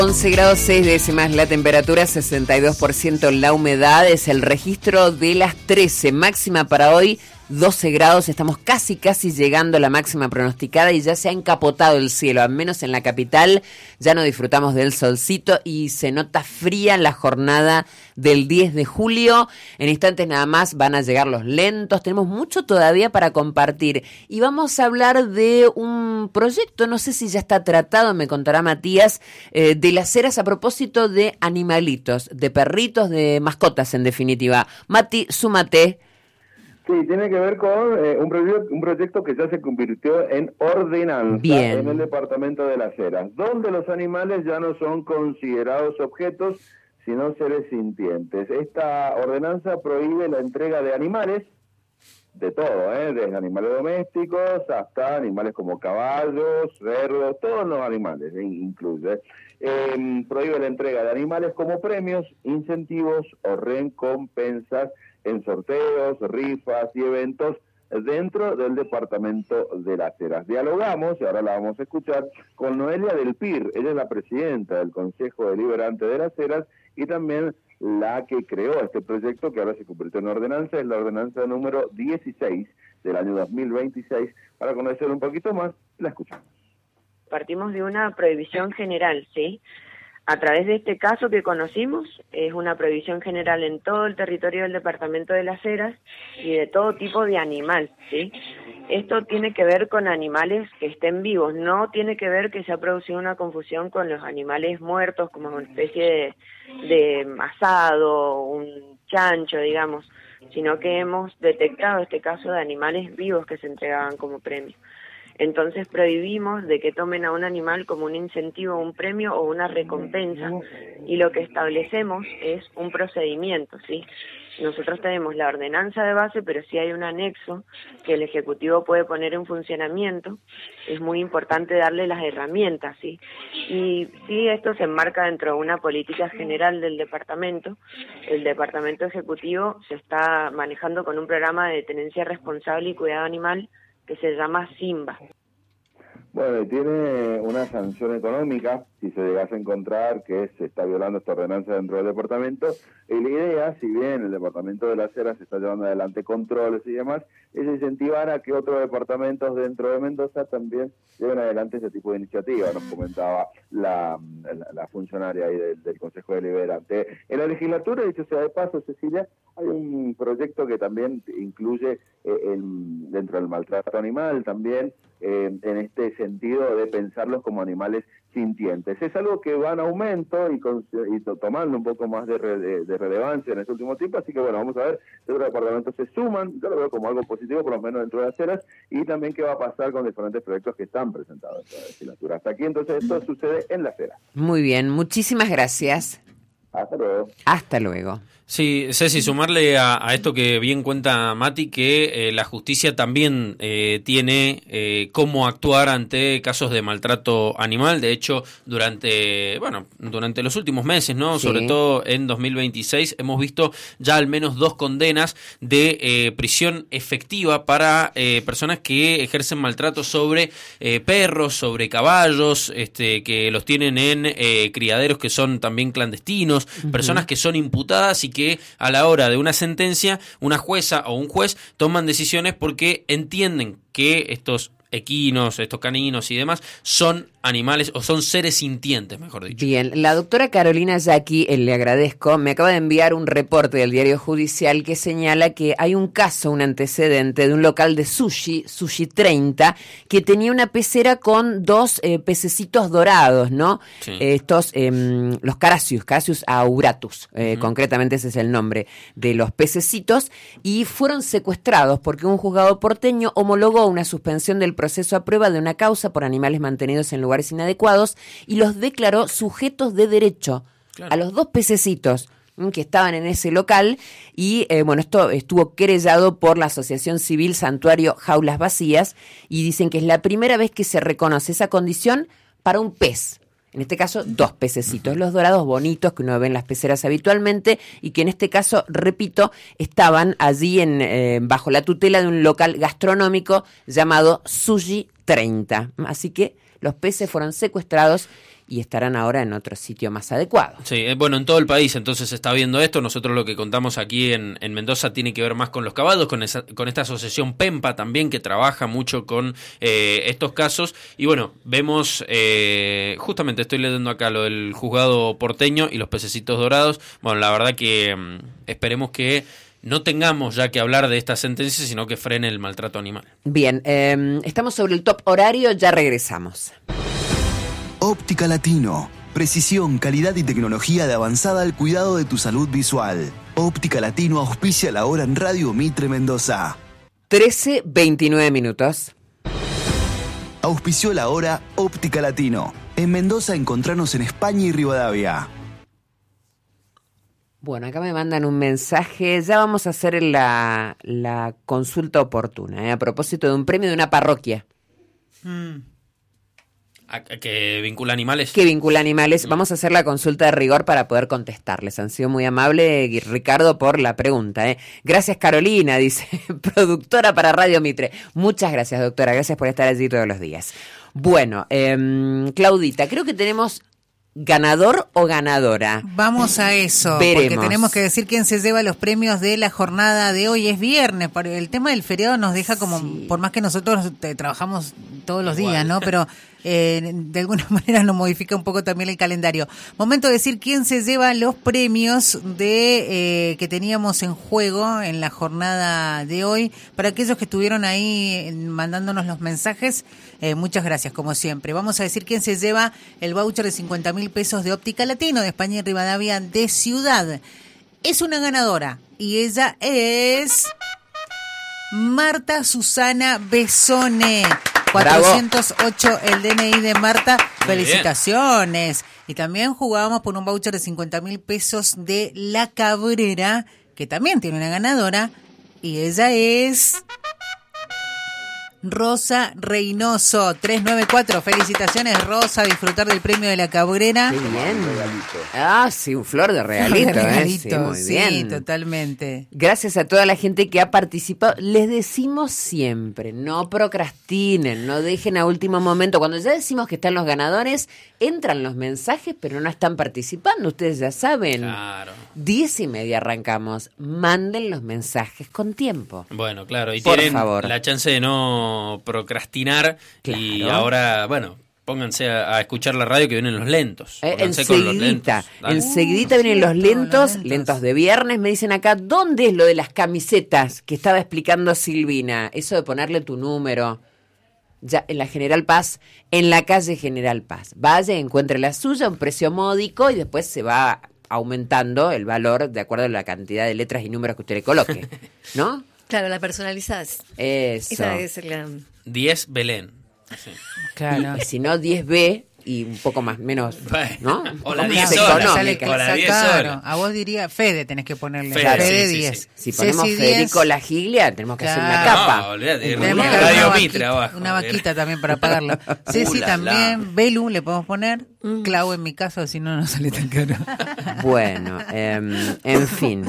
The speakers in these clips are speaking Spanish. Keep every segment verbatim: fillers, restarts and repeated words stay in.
once grados seis décimas la temperatura, sesenta y dos por ciento la humedad, es el registro de las trece, máxima para hoy doce grados, estamos casi casi llegando a la máxima pronosticada y ya se ha encapotado el cielo, al menos en la capital ya no disfrutamos del solcito y se nota fría la jornada del diez de julio, en instantes nada más van a llegar los lentos, tenemos mucho todavía para compartir y vamos a hablar de un proyecto, no sé si ya está tratado, me contará Matías, eh, de las ceras a propósito de animalitos, de perritos, de mascotas en definitiva. Mati, súmate. Sí, tiene que ver con eh, un, proyecto, un proyecto que ya se convirtió en ordenanza Bien. en el departamento de Las Heras, donde los animales ya no son considerados objetos, sino seres sintientes. Esta ordenanza prohíbe la entrega de animales, de todo, ¿eh? Desde animales domésticos hasta animales como caballos, cerdos, todos los animales, ¿eh? Incluye. Eh, prohíbe la entrega de animales como premios, incentivos o recompensas en sorteos, rifas y eventos dentro del departamento de Las Heras. Dialogamos, y ahora la vamos a escuchar, con Noelia del Pir, ella es la presidenta del Consejo Deliberante de Las Heras y también la que creó este proyecto que ahora se convirtió en ordenanza, es la ordenanza número dieciséis del año dos mil veintiséis. Para conocer un poquito más, la escuchamos. Partimos de una prohibición general, ¿sí? A través de este caso que conocimos, es una prohibición general en todo el territorio del departamento de Las Heras y de todo tipo de animal, ¿sí? Esto tiene que ver con animales que estén vivos, no tiene que ver que se ha producido una confusión con los animales muertos como una especie de, de asado, un chancho, digamos, sino que hemos detectado este caso de animales vivos que se entregaban como premio. Entonces prohibimos de que tomen a un animal como un incentivo, un premio o una recompensa y lo que establecemos es un procedimiento, ¿sí? Nosotros tenemos la ordenanza de base, pero sí hay un anexo que el Ejecutivo puede poner en funcionamiento. Es muy importante darle las herramientas, ¿sí? Y sí, esto se enmarca dentro de una política general del departamento. El departamento ejecutivo se está manejando con un programa de tenencia responsable y cuidado animal que se llama Simba. Bueno, y tiene una sanción económica si se llegase a encontrar que se está violando esta ordenanza dentro del departamento. Y la idea, si bien el departamento de Las Heras está llevando adelante controles y demás, es incentivar a que otros departamentos dentro de Mendoza también lleven adelante ese tipo de iniciativa, nos comentaba la, la, la funcionaria ahí del, del Consejo Deliberante. En la legislatura, dicho sea de paso, Cecilia, hay un proyecto que también incluye eh, el, dentro del maltrato animal también, eh, en este sentido de pensarlos como animales sintientes. Es algo que va en aumento y, con, y tomando un poco más de, re, de, de relevancia en este último tiempo, así que bueno, vamos a ver si otros departamentos se suman, yo lo veo como algo positivo, por lo menos dentro de Las Heras, y también qué va a pasar con diferentes proyectos que están presentados en la legislatura. Hasta aquí entonces esto sucede en Las Heras. Muy bien, muchísimas gracias. Hasta luego. Hasta luego. Sí, Ceci, sumarle a, a esto que bien cuenta Mati, que eh, la justicia también eh, tiene eh, cómo actuar ante casos de maltrato animal. De hecho, durante bueno durante los últimos meses, no, sí, sobre todo en dos mil veintiséis, hemos visto ya al menos dos condenas de eh, prisión efectiva para eh, personas que ejercen maltrato sobre eh, perros, sobre caballos, este, que los tienen en eh, criaderos que son también clandestinos, uh-huh. Personas que son imputadas y que que a la hora de una sentencia, una jueza o un juez toman decisiones porque entienden que estos equinos, estos caninos y demás son animales o son seres sintientes, mejor dicho. Bien, la doctora Carolina Yaqui, eh, le agradezco, me acaba de enviar un reporte del diario judicial que señala que hay un caso, un antecedente de un local de sushi, Sushi treinta, que tenía una pecera con dos eh, pececitos dorados, ¿no? Sí. Eh, estos, eh, los Carassius, Carassius auratus, eh, uh-huh. Concretamente ese es el nombre de los pececitos, y fueron secuestrados porque un juzgado porteño homologó una suspensión del proceso a prueba de una causa por animales mantenidos en lugares inadecuados y los declaró sujetos de derecho, claro, a los dos pececitos que estaban en ese local y eh, bueno, esto estuvo querellado por la Asociación Civil Santuario Jaulas Vacías y dicen que es la primera vez que se reconoce esa condición para un pez. En este caso, dos pececitos, los dorados bonitos que uno ve en las peceras habitualmente y que en este caso, repito, estaban allí en eh, bajo la tutela de un local gastronómico llamado Sushi treinta. Así que los peces fueron secuestrados y estarán ahora en otro sitio más adecuado. Sí, bueno, en todo el país entonces se está viendo esto. Nosotros lo que contamos aquí en, en Mendoza tiene que ver más con los caballos, con, esa, con esta asociación PEMPA también, que trabaja mucho con eh, estos casos. Y bueno, vemos, eh, justamente estoy leyendo acá lo del juzgado porteño y los pececitos dorados. Bueno, la verdad que um, esperemos que no tengamos ya que hablar de esta sentencia, sino que frene el maltrato animal. Bien, eh, estamos sobre el top horario, ya regresamos. Óptica Latino. Precisión, calidad y tecnología de avanzada al cuidado de tu salud visual. Óptica Latino auspicia la hora en Radio Mitre Mendoza. trece veintinueve minutos. Auspició la hora Óptica Latino. En Mendoza encontranos en España y Rivadavia. Bueno, acá me mandan un mensaje. Ya vamos a hacer la, la consulta oportuna, ¿eh? A propósito de un premio de una parroquia. Mm. ¿Que vincula animales? Que vincula animales. Vamos a hacer la consulta de rigor para poder contestarles. Han sido muy amables, Ricardo, por la pregunta. ¿eh? Gracias, Carolina, dice, productora para Radio Mitre. Muchas gracias, doctora. Gracias por estar allí todos los días. Bueno, eh, Claudita, creo que tenemos ganador o ganadora. Vamos a eso, Veremos. Porque tenemos que decir quién se lleva los premios de la jornada de hoy. Es viernes, el tema del feriado nos deja como, sí. Por más que nosotros te, trabajamos todos los Igual. días, ¿no? Pero eh, de alguna manera nos modifica un poco también el calendario. Momento de decir quién se lleva los premios de eh, que teníamos en juego en la jornada de hoy. Para aquellos que estuvieron ahí mandándonos los mensajes, eh, muchas gracias, como siempre. Vamos a decir quién se lleva el voucher de cincuenta mil pesos de Óptica Latino de España y Rivadavia de Ciudad. Es una ganadora y ella es Marta Susana Besone. cuatrocientos ocho el D N I de Marta. Felicitaciones. Y también jugábamos por un voucher de cincuenta mil pesos de La Cabrera, que también tiene una ganadora, y ella es Rosa Reynoso, trescientos noventa y cuatro. Felicitaciones, Rosa, a disfrutar del premio de La Cabrera. Qué bien. Ah, sí, un flor de regalito. Flor de regalito, ¿eh? Sí, muy sí, bien. totalmente. Gracias a toda la gente que ha participado. Les decimos siempre, no procrastinen, no dejen a último momento. Cuando ya decimos que están los ganadores, entran los mensajes, pero no están participando. Ustedes ya saben. Claro. Diez y media arrancamos. Manden los mensajes con tiempo. Bueno, claro. Y Por tienen favor. la chance de no procrastinar. Claro. Y ahora, bueno, pónganse a, a escuchar la radio, que vienen los lentos. Eh, Pónganse con los enseguidita, lentos. Dale. enseguidita Uh, vienen los cierto, lentos, los lentos. lentos de viernes. Me dicen acá, ¿dónde es lo de las camisetas que estaba explicando Silvina? Eso de ponerle tu número. Ya en la General Paz, en la calle General Paz. Vaya, encuentre la suya, un precio módico, y después se va aumentando el valor de acuerdo a la cantidad de letras y números que usted le coloque, ¿no? Claro, la personalizás. Eso. Esa es la... diez Belén. Sí. Claro. Y si no, diez B y un poco más, menos, ¿no? O la Más diez económica. Sale O la diez claro. horas. A vos diría Fede, tenés que ponerle. Fede, Fede sí, sí, diez. sí. Si ponemos Ceci Federico diez. La Giglia, tenemos que Claro. hacer una capa. No, olvídate, Un Tenemos que regalo. dar Radio una Mitre vaquita, abajo. una vaquita también para pagarlo. Ceci Uh, la, también, la. Belu le podemos poner, Clau en mi caso, si no, no sale tan caro. Bueno, eh, en fin.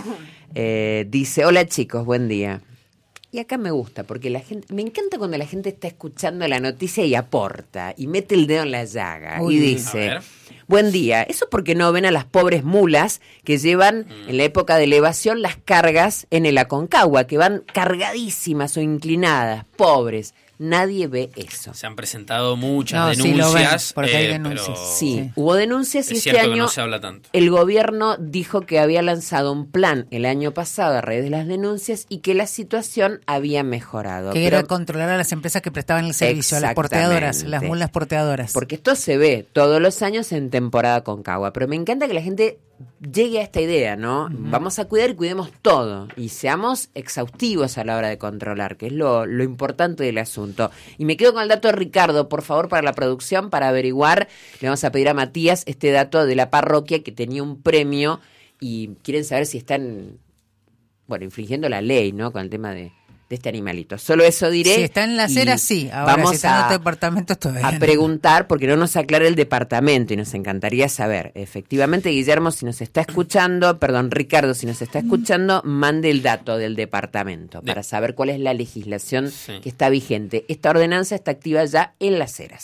Eh, dice, hola chicos, buen día. Y acá me gusta, porque la gente, me encanta cuando la gente está escuchando la noticia y aporta, y mete el dedo en la llaga, Uy. y A dice, ver. buen día, eso porque no ven a las pobres mulas que llevan en la época de elevación las cargas en el Aconcagua, que van cargadísimas o inclinadas, pobres. Nadie ve eso. Se han presentado muchas No, sí lo ven, denuncias. porque hay eh, denuncias. pero Sí, Sí. hubo denuncias y Es este cierto que año no se habla tanto. el gobierno dijo que había lanzado un plan el año pasado a raíz de las denuncias y que la situación había mejorado. Que Pero- era controlar a las empresas que prestaban el servicio, a las porteadoras, las Exactamente. mulas porteadoras. Porque esto se ve todos los años en temporada Concagua, pero me encanta que la gente llegue a esta idea, ¿no? Uh-huh. Vamos a cuidar y cuidemos todo y seamos exhaustivos a la hora de controlar, que es lo, lo importante del asunto. Y me quedo con el dato de Ricardo, por favor, para la producción, para averiguar. Le vamos a pedir a Matías este dato de la parroquia que tenía un premio y quieren saber si están, bueno, infringiendo la ley, ¿no? Con el tema de... de este animalito. Solo eso diré. Si está en la acera, sí. Ahora, vamos si está en a, otro departamento, todavía a no. preguntar, porque no nos aclara el departamento y nos encantaría saber. Efectivamente, Guillermo, si nos está escuchando, perdón, Ricardo, si nos está escuchando, mande el dato del departamento para saber cuál es la legislación Sí. que está vigente. Esta ordenanza está activa ya en las Heras.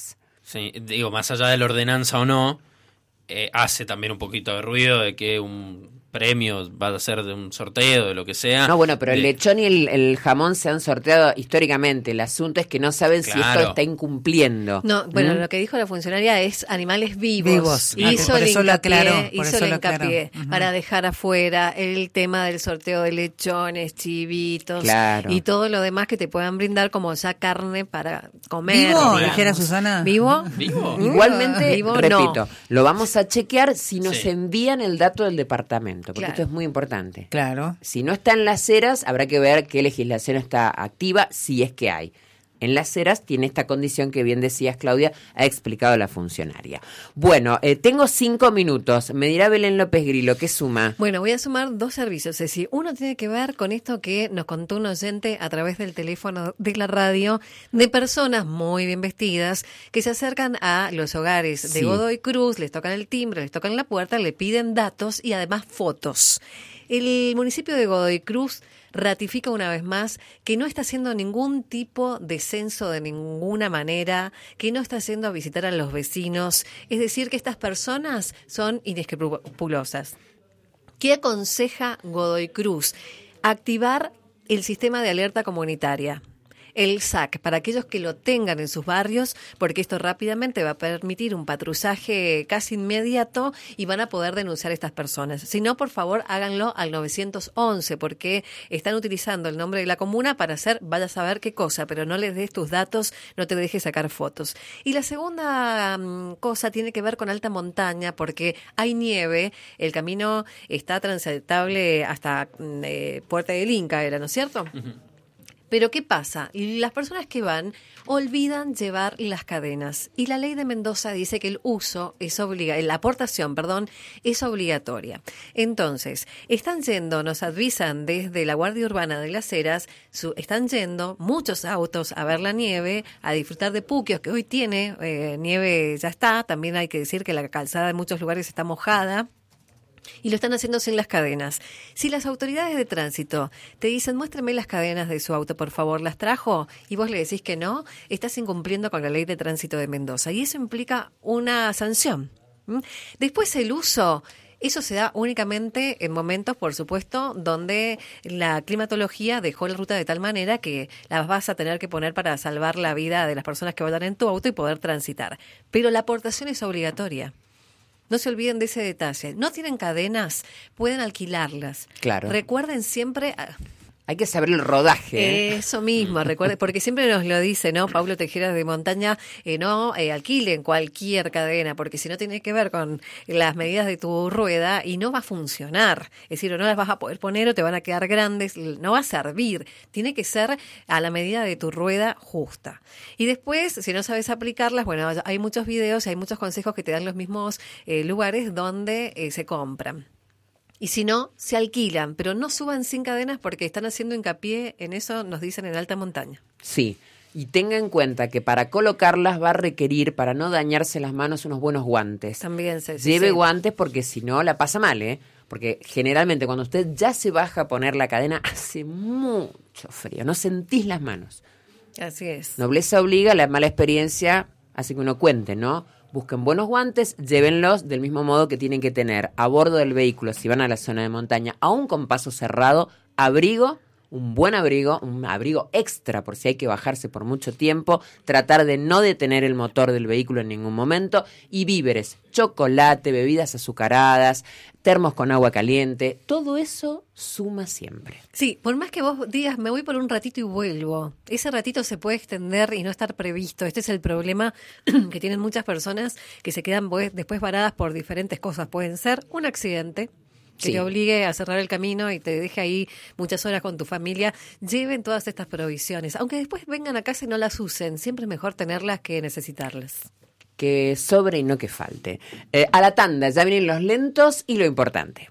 Sí, digo, más allá de la ordenanza o no, eh, hace también un poquito de ruido de que un premio va a ser de un sorteo, de lo que sea. No, bueno, pero de... el lechón y el, el jamón se han sorteado históricamente. El asunto es que no saben Claro. si esto está incumpliendo. No, bueno, ¿Mm? lo que dijo la funcionaria es animales vivos. Vivos. Ah, Hizo por el eso lo hincapié, aclaró, por hizo eso el lo hincapié aclaró. Ujú. para dejar afuera el tema del sorteo de lechones, chivitos Claro. y todo lo demás que te puedan brindar como ya carne para comer. ¿Vivo? digamos. Dijera Susana. ¿Vivo? ¿Vivo? Igualmente, Vivo, repito, no. lo vamos a chequear si nos Sí. envían el dato del departamento, porque Claro. esto es muy importante. Claro. Si no está en las eras, habrá que ver qué legislación está activa, si es que hay. En las eras tiene esta condición que bien decías, Claudia, ha explicado la funcionaria. Bueno, eh, tengo cinco minutos. Me dirá Belén López Grillo, ¿qué suma? Bueno, voy a sumar dos servicios, Ceci. Uno tiene que ver con esto que nos contó un oyente a través del teléfono de la radio, de personas muy bien vestidas que se acercan a los hogares de Sí. Godoy Cruz, les tocan el timbre, les tocan la puerta, le piden datos y además fotos. El municipio de Godoy Cruz ratifica una vez más que no está haciendo ningún tipo de censo de ninguna manera, que no está haciendo a visitar a los vecinos, es decir, que estas personas son inescrupulosas. ¿Qué aconseja Godoy Cruz? Activar el sistema de alerta comunitaria. El S A C, para aquellos que lo tengan en sus barrios, porque esto rápidamente va a permitir un patrullaje casi inmediato y van a poder denunciar a estas personas. Si no, por favor, háganlo al nueve once, porque están utilizando el nombre de la comuna para hacer, vaya a saber qué cosa, pero no les des tus datos, no te dejes sacar fotos. Y la segunda um, cosa tiene que ver con alta montaña, porque hay nieve, el camino está transitable hasta eh, Puerta del Inca, ¿era, no es cierto? Uh-huh. Pero ¿qué pasa? Las personas que van olvidan llevar las cadenas y la ley de Mendoza dice que el uso es obligatorio, la aportación, perdón, es obligatoria. Entonces, están yendo, nos avisan desde la Guardia Urbana de las Heras, su, están yendo muchos autos a ver la nieve, a disfrutar de Puquios, que hoy tiene eh, nieve, ya está, también hay que decir que la calzada en muchos lugares está mojada. Y lo están haciendo sin las cadenas. Si las autoridades de tránsito te dicen, muéstrame las cadenas de su auto, por favor, ¿las trajo? Y vos le decís que no, estás incumpliendo con la ley de tránsito de Mendoza. Y eso implica una sanción. ¿Mm? Después el uso, eso se da únicamente en momentos, por supuesto, donde la climatología dejó la ruta de tal manera que las vas a tener que poner para salvar la vida de las personas que vayan en tu auto y poder transitar. Pero la aportación es obligatoria. No se olviden de ese detalle. No tienen cadenas, pueden alquilarlas. Claro. Recuerden siempre... Hay que saber el rodaje. ¿eh? Eso mismo, recuerde, porque siempre nos lo dice, ¿no? Paulo Tejera de Montaña, eh, no eh, alquilen cualquier cadena, porque si no tiene que ver con las medidas de tu rueda y no va a funcionar. Es decir, o no las vas a poder poner o te van a quedar grandes, no va a servir. Tiene que ser a la medida de tu rueda justa. Y después, si no sabes aplicarlas, bueno, hay muchos videos, hay muchos consejos que te dan los mismos eh, lugares donde eh, se compran. Y si no, se alquilan, pero no suban sin cadenas porque están haciendo hincapié en eso, nos dicen en alta montaña. Sí, y tenga en cuenta que para colocarlas va a requerir, para no dañarse las manos, unos buenos guantes. También se Lleve sí. guantes porque si no la pasa mal, ¿eh? Porque generalmente cuando usted ya se baja a poner la cadena, hace mucho frío, no sentís las manos. Así es. Nobleza obliga, la mala experiencia hace que uno cuente, ¿no? Busquen buenos guantes, llévenlos del mismo modo que tienen que tener a bordo del vehículo, si van a la zona de montaña, aún con paso cerrado, abrigo, un buen abrigo, un abrigo extra por si hay que bajarse por mucho tiempo, tratar de no detener el motor del vehículo en ningún momento, y víveres, chocolate, bebidas azucaradas, termos con agua caliente, todo eso suma siempre. Sí, por más que vos digas, me voy por un ratito y vuelvo, ese ratito se puede extender y no estar previsto. Este es el problema que tienen muchas personas que se quedan después varadas por diferentes cosas. Pueden ser un accidente, que sí. te obligue a cerrar el camino y te deje ahí muchas horas con tu familia. Lleven todas estas provisiones, aunque después vengan a casa y no las usen, siempre es mejor tenerlas que necesitarlas. Que sobre y no que falte. Eh, a la tanda, ya vienen los lentos y lo importante.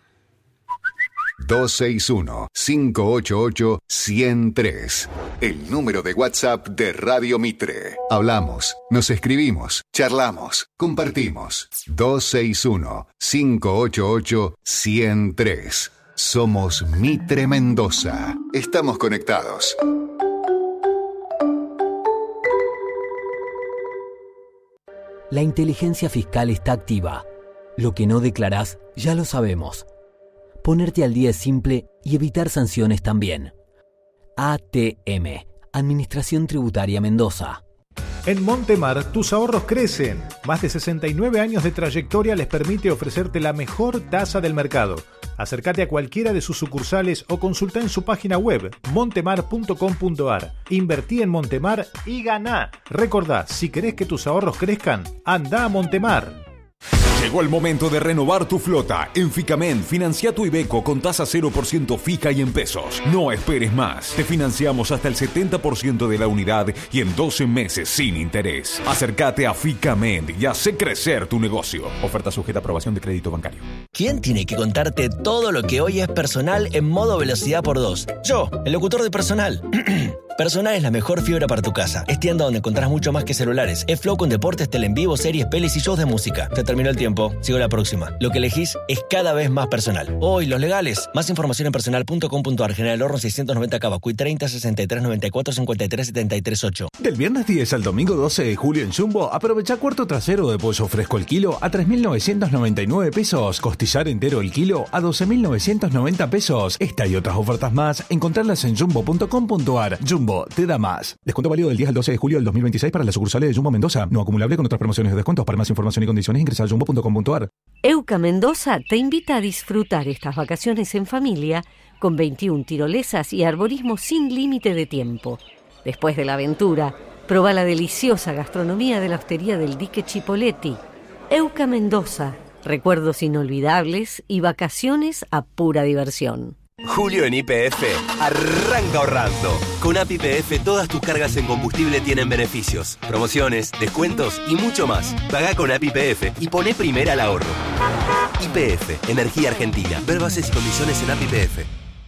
dos seis uno, cinco ocho ocho, uno cero tres. El número de WhatsApp de Radio Mitre. Hablamos, nos escribimos, charlamos, compartimos. dos seis uno, cinco ocho ocho, uno cero tres. Somos Mitre Mendoza. Estamos conectados. La inteligencia fiscal está activa. Lo que no declarás, ya lo sabemos. Ponerte al día es simple y evitar sanciones también. A T M, Administración Tributaria Mendoza. En Montemar, tus ahorros crecen. Más de sesenta y nueve años de trayectoria les permite ofrecerte la mejor tasa del mercado. Acércate a cualquiera de sus sucursales o consulta en su página web montemar punto com punto a r. Invertí en Montemar y ganá. Recordá, si querés que tus ahorros crezcan, anda a Montemar. Llegó el momento de renovar tu flota. En Ficamen, financia tu Iveco con tasa cero por ciento fija y en pesos. No esperes más. Te financiamos hasta el setenta por ciento de la unidad y en doce meses sin interés. Acércate a Ficamen y hace crecer tu negocio. Oferta sujeta a aprobación de crédito bancario. ¿Quién tiene que contarte todo lo que hoy es Personal en modo velocidad por dos? Yo, el locutor de Personal. Personal es la mejor fibra para tu casa. Es tienda donde encontrás mucho más que celulares. Es Flow con deportes, tele en vivo, series, pelis y shows de música. Te terminó el tiempo. Sigo la próxima. Lo que elegís es cada vez más personal. Hoy, los legales. Más información en personal punto com punto a r. General Horno seiscientos noventa Cavacuy treinta, sesenta y tres, noventa y cuatro, cincuenta y tres, setenta y tres, ocho. Del viernes diez al domingo doce de julio en Jumbo, aprovecha cuarto trasero de pollo fresco el kilo a tres mil novecientos noventa y nueve pesos. Costillar entero el kilo a doce mil novecientos noventa pesos. Esta y otras ofertas más, encontrarlas en jumbo punto com punto a r. Jumbo, te da más. Descuento válido del diez al doce de julio del dos mil veintiséis para las sucursales de Jumbo Mendoza. No acumulable con otras promociones de descuentos. Para más información y condiciones ingresa a jumbo punto com punto a r. Euca Mendoza te invita a disfrutar estas vacaciones en familia con veintiuna tirolesas y arborismo sin límite de tiempo. Después de la aventura, proba la deliciosa gastronomía de la hostería del Dique Chipoletti. Euca Mendoza, recuerdos inolvidables y vacaciones a pura diversión. Julio en Y P F arranca ahorrando. Con A P I P F todas tus cargas en combustible tienen beneficios, promociones, descuentos y mucho más. Pagá con A P I P F y poné primera al ahorro. Y P F, Energía Argentina. Ver bases y condiciones en A P I P F.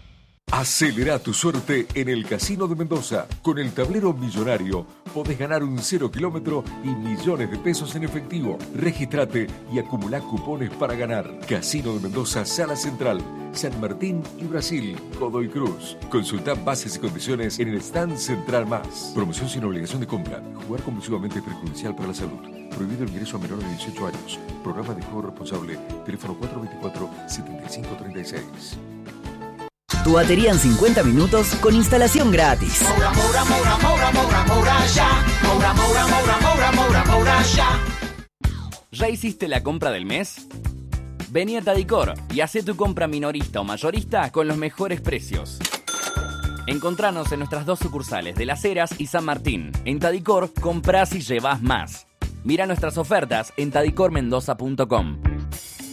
Acelera tu suerte en el Casino de Mendoza. Con el tablero millonario podés ganar un cero kilómetro y millones de pesos en efectivo. Regístrate y acumulá cupones para ganar. Casino de Mendoza, Sala Central, San Martín y Brasil, Godoy Cruz. Consultá bases y condiciones en el stand central más. Promoción sin obligación de compra. Jugar compulsivamente es perjudicial para la salud. Prohibido el ingreso a menores de dieciocho años. Programa de juego responsable. Teléfono cuatro dos cuatro, siete cinco tres seis. Tu batería en cincuenta minutos con instalación gratis. Moura, Moura, Moura, Moura, Moura, Moura, ya. Moura, Moura, Moura, Moura, Moura, Moura, ya. ¿Ya hiciste la compra del mes? Vení a Tadicor y hacé tu compra minorista o mayorista con los mejores precios. Encontranos en nuestras dos sucursales de Las Heras y San Martín. En Tadicor, comprás y llevás más. Mira nuestras ofertas en tadicor mendoza punto com.